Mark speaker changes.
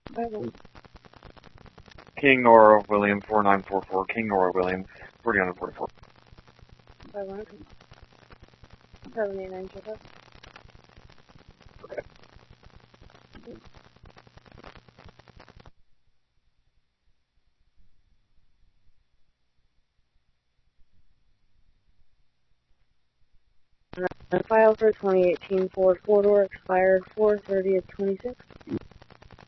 Speaker 1: King Nora William 4944. King Nora William 4044.
Speaker 2: 789 Jacob.
Speaker 1: Okay.
Speaker 2: File for 2018 Ford 4-door expired 4/30/26.